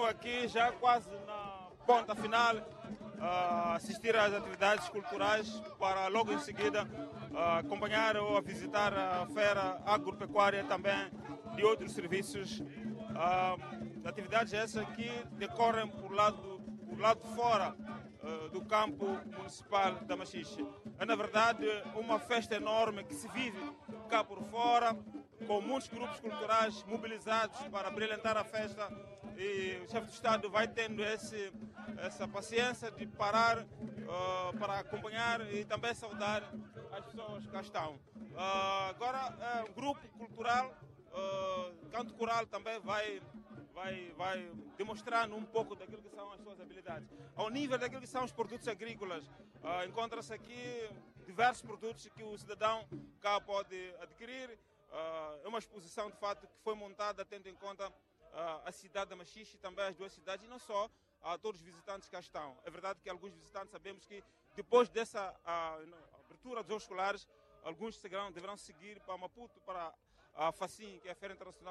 aqui já quase na ponta final, assistir às atividades culturais para logo em seguida acompanhar ou visitar a feira agropecuária também de outros serviços. Atividades essas que decorrem por lado de fora do campo municipal da Machixe. É, na verdade, uma festa enorme que se vive cá por fora, com muitos grupos culturais mobilizados para brilhantar a festa, e o chefe do Estado vai tendo essa paciência de parar para acompanhar e também saudar as pessoas que cá estão. Agora, um grupo cultural, canto coral, também vai demonstrando um pouco daquilo que são as suas habilidades. Ao nível daquilo que são os produtos agrícolas, encontra-se aqui diversos produtos que o cidadão cá pode adquirir. É uma exposição, de fato, que foi montada tendo em conta a cidade da Machixe e também as duas cidades, e não só a todos os visitantes que cá estão. É verdade que alguns visitantes, sabemos que depois dessa abertura dos jogos escolares, alguns deverão seguir para Maputo, para a FACIM, que é a Feira Internacional